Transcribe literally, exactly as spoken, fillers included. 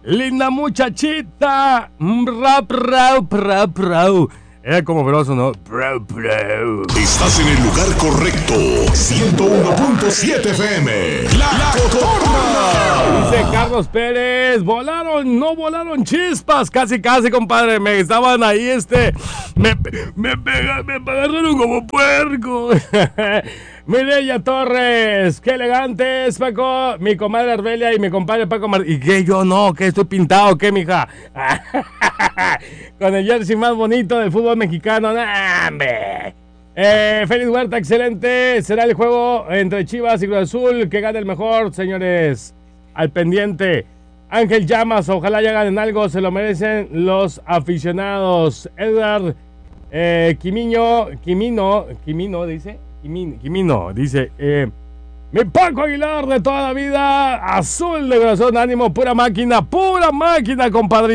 linda muchachita. Rap, rap, rap, rap. Era como veloso, ¿no? Rap, rap. Estás en el lugar correcto. ciento uno punto siete F M. La, la Cotorra. Dice Carlos Pérez. Volaron, no volaron chispas. Casi, casi, compadre. Me estaban ahí, este. Me, me, pega, me agarraron como puerco. Mireya Torres, qué elegantes, Paco, mi comadre Arbelia y mi compadre Paco Martínez. ¿Y qué? Yo no, ¿qué? ¿Estoy pintado? ¿Qué, mija? Con el jersey más bonito del fútbol mexicano. ¡Nah, hombre! Eh, Félix Huerta, excelente. Será el juego entre Chivas y Cruz Azul. Que gane el mejor, señores. Al pendiente. Ángel Llamas, ojalá ya ganen algo. Se lo merecen los aficionados. Edgar eh, Quimiño, Quimino, Quimino, dice. Quimino, dice, eh, mi Paco Aguilar de toda la vida, azul de corazón, ánimo, pura máquina, pura máquina, compadrito.